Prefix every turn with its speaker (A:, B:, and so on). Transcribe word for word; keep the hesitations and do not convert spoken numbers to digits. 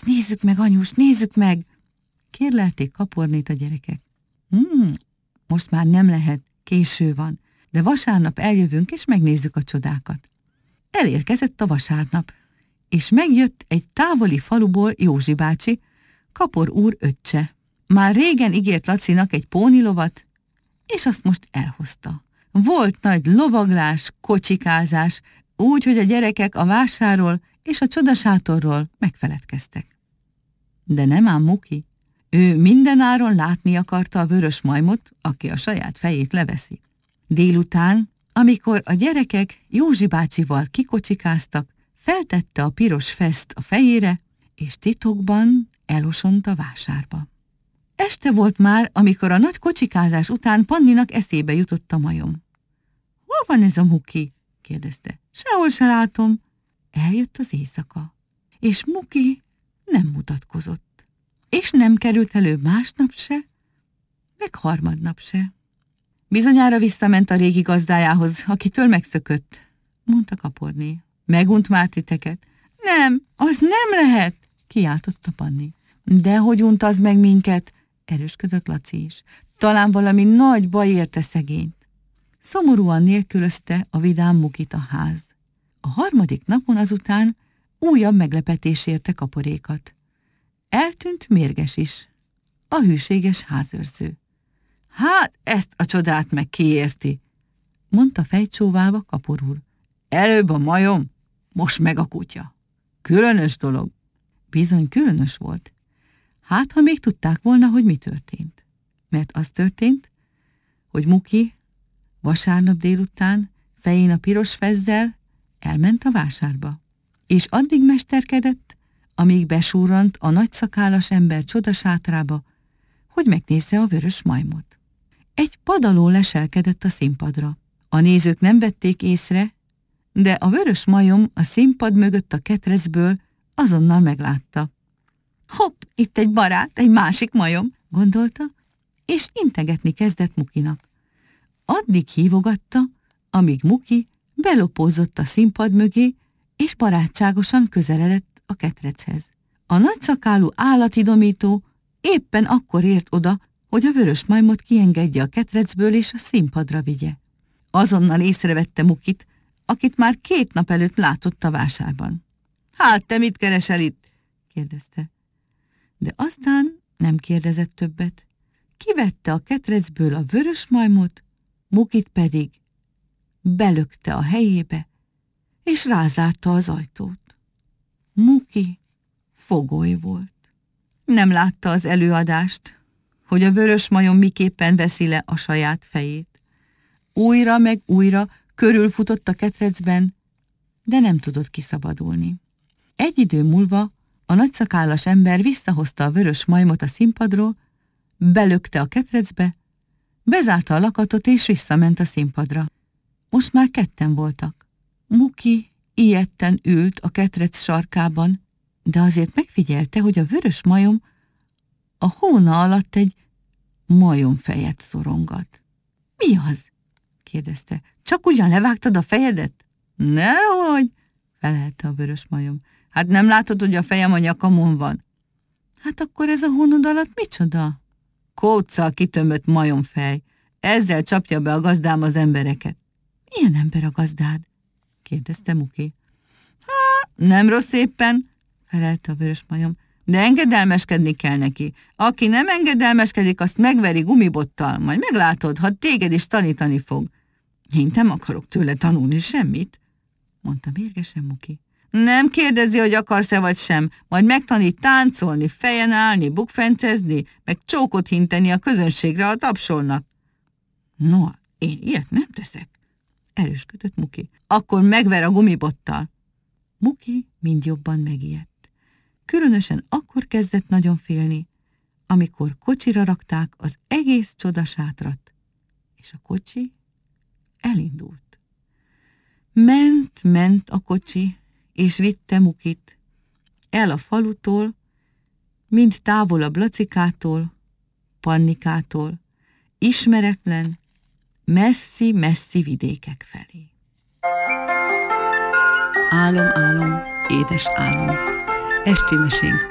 A: nézzük meg, anyus, nézzük meg! Kérlelték Kapornét a gyerekek. Hmm, most már nem lehet, késő van, de vasárnap eljövünk, és megnézzük a csodákat. Elérkezett a vasárnap, és megjött egy távoli faluból Józsi bácsi, Kapor úr öccse. Már régen ígért Lacinak egy pónilovat, és azt most elhozta. Volt nagy lovaglás, kocsikázás, úgy, hogy a gyerekek a vásárról és a csodasátorról megfeledkeztek. De nem ám Muki. Ő mindenáron látni akarta a vörös majmot, aki a saját fejét leveszi. Délután, amikor a gyerekek Józsi bácsival kikocsikáztak, feltette a piros feszt a fejére, és titokban elosont a vásárba. Este volt már, amikor a nagy kocsikázás után Panninak eszébe jutott a majom. Hol van ez a Muki? kérdezte. Sehol se látom. Eljött az éjszaka, és Muki nem mutatkozott, és nem került elő másnap se, meg harmadnap se. Bizonyára visszament a régi gazdájához, akitől megszökött, mondta Kaporné. Megunt már titeket? Nem, az nem lehet, kiáltotta Panni. Dehogy unt az meg minket, erősködött Laci is. Talán valami nagy baj érte szegényt. Szomorúan nélkülözte a vidám Mukit a ház. A harmadik napon azután újabb meglepetés érte Kaporékat. Eltűnt Mérges is, a hűséges házőrző. Hát ezt a csodát meg kiérti, mondta fejcsóválva Kapor úr. Előbb a majom, most meg a kutya. Különös dolog. Bizony különös volt. Hát, ha még tudták volna, hogy mi történt. Mert az történt, hogy Muki vasárnap délután fején a piros fezzel elment a vásárba, és addig mesterkedett, amíg besúrant a nagyszakállas ember csodasátrába, hogy megnézze a vörös majmot. Egy padaló leselkedett a színpadra. A nézők nem vették észre, de a vörös majom a színpad mögött a ketrecből azonnal meglátta. Hopp, itt egy barát, egy másik majom, gondolta, és integetni kezdett Mukinak. Addig hívogatta, amíg Muki belopózott a színpad mögé, és barátságosan közeledett a ketrechez. A nagyszakálú állatidomító éppen akkor ért oda, hogy a vörös majmot kiengedje a ketrecből és a színpadra vigye. Azonnal észrevette Mukit, akit már két nap előtt látott a vásárban. Hát, te mit keresel itt? kérdezte. De aztán nem kérdezett többet. Kivette a ketrecből a vörös majmot, Mukit pedig belökte a helyébe, és rázárta az ajtót. Muki fogoly volt. Nem látta az előadást, hogy a vörös majom miképpen veszi le a saját fejét. Újra meg újra körülfutott a ketrecben, de nem tudott kiszabadulni. Egy idő múlva a nagyszakállas ember visszahozta a vörös majmot a színpadról, belökte a ketrecbe, bezárta a lakatot és visszament a színpadra. Most már ketten voltak. Muki ijedten ült a ketrec sarkában, de azért megfigyelte, hogy a vörös majom a hóna alatt egy majomfejet szorongat. Mi az? kérdezte. Csak ugyan levágtad a fejedet? Nehogy, felelte a vörös majom. Hát nem látod, hogy a fejem a nyakamon van? Hát akkor ez a hónod alatt micsoda? Kóccal kitömött majomfej. Ezzel csapja be a gazdám az embereket. Milyen ember a gazdád? kérdezte Muki. Há, nem rossz éppen, felelte a vörös majom, de engedelmeskedni kell neki. Aki nem engedelmeskedik, azt megveri gumibottal, majd meglátod, ha téged is tanítani fog. Én nem akarok tőle tanulni semmit, mondta mérgesen Muki. Nem kérdezi, hogy akarsz-e vagy sem, majd megtanít táncolni, fejen állni, bukfencezni, meg csókot hinteni a közönségre, a tapsolnak. No, én ilyet nem teszek, erősködött Muki. Akkor megver a gumibottal. Muki mind jobban megijedt. Különösen akkor kezdett nagyon félni, amikor kocsira rakták az egész csodasátrat, és a kocsi elindult. Ment, ment a kocsi, és vitte Mukit el a falutól, mind távolabb Lacikától, Pannikától, ismeretlen, messzi-messzi vidékek felé.
B: Álom, álom, édes álom, esti mesénk